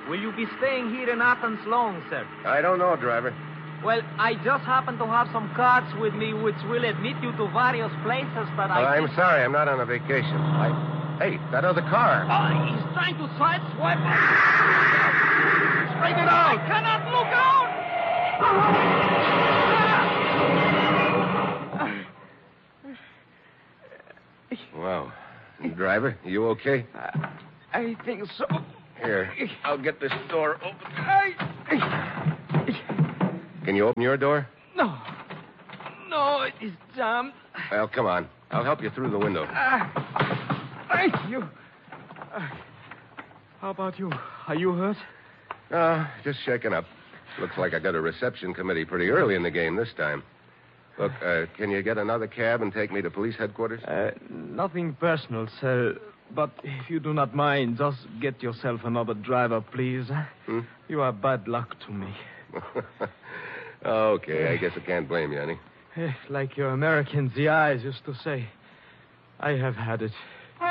Will you be staying here in Athens long, sir? I don't know, driver. Well, I just happen to have some cards with me which will admit you to various places that I'm sorry, I'm not on a vacation. Hey, that other car. He's trying to sideswipe us. Straighten it out! I cannot look out! Wow. Driver, you okay? I think so. Here, I'll get this door open. Can you open your door? No, it is jammed. Well, come on. I'll help you through the window. Thank you. How about you? Are you hurt? Just shaken up. Looks like I got a reception committee pretty early in the game this time. Look, can you get another cab and take me to police headquarters? Nothing personal, sir. But if you do not mind, just get yourself another driver, please. You are bad luck to me. Okay, I guess I can't blame you, honey. Like your American GIs used to say, I have had it.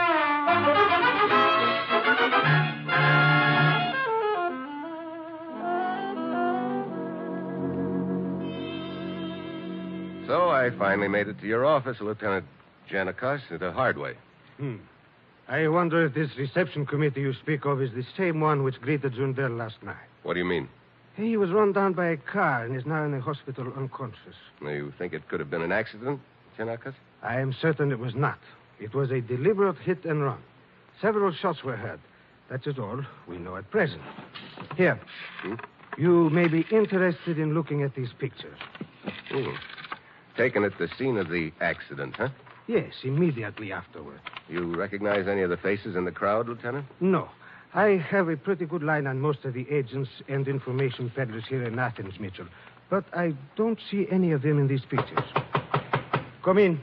So I finally made it to your office, Lieutenant Janikos, the hard way. I wonder if this reception committee you speak of is the same one which greeted Zundel last night. What do you mean? He was run down by a car and is now in the hospital unconscious. You think it could have been an accident, Janikos? I am certain it was not. It was a deliberate hit and run. Several shots were heard. That is all we know at present. Here. You may be interested in looking at these pictures. Taken at the scene of the accident, huh? Yes, immediately afterward. You recognize any of the faces in the crowd, Lieutenant? No. I have a pretty good line on most of the agents and information peddlers here in Athens, Mitchell. But I don't see any of them in these pictures. Come in.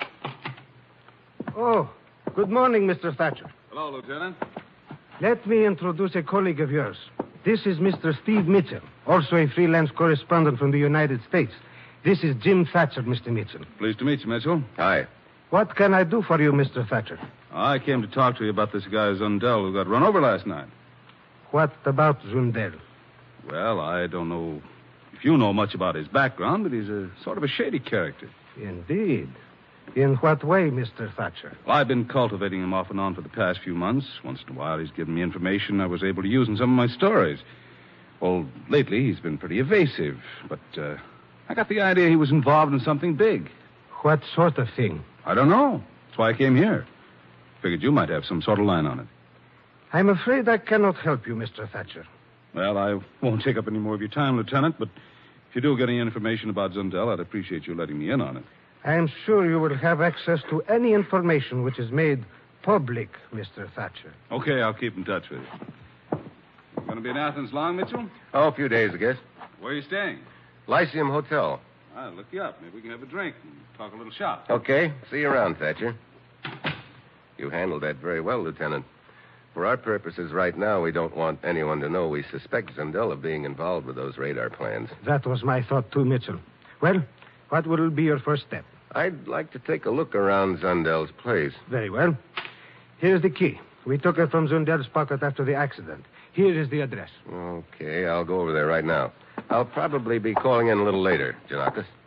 Oh, good morning, Mr. Thatcher. Hello, Lieutenant. Let me introduce a colleague of yours. This is Mr. Steve Mitchell, also a freelance correspondent from the United States. This is Jim Thatcher, Mr. Mitchell. Pleased to meet you, Mitchell. Hi. What can I do for you, Mr. Thatcher? I came to talk to you about this guy Zundel who got run over last night. What about Zundel? Well, I don't know if you know much about his background, but he's a sort of a shady character. Indeed. In what way, Mr. Thatcher? Well, I've been cultivating him off and on for the past few months. Once in a while, he's given me information I was able to use in some of my stories. Well, lately, he's been pretty evasive, but I got the idea he was involved in something big. What sort of thing? I don't know. That's why I came here. Figured you might have some sort of line on it. I'm afraid I cannot help you, Mr. Thatcher. Well, I won't take up any more of your time, Lieutenant, but if you do get any information about Zundel, I'd appreciate you letting me in on it. I am sure you will have access to any information which is made public, Mr. Thatcher. Okay, I'll keep in touch with you. Going to be in Athens long, Mitchell? Oh, a few days, I guess. Where are you staying? Lyceum Hotel. I'll look you up. Maybe we can have a drink and talk a little shop. Okay. See you around, Thatcher. You handled that very well, Lieutenant. For our purposes right now, we don't want anyone to know we suspect Zundel of being involved with those radar plans. That was my thought, too, Mitchell. Well, what will be your first step? I'd like to take a look around Zundel's place. Very well. Here's the key. We took it from Zundel's pocket after the accident. Here is the address. Okay, I'll go over there right now. I'll probably be calling in a little later, Janakis.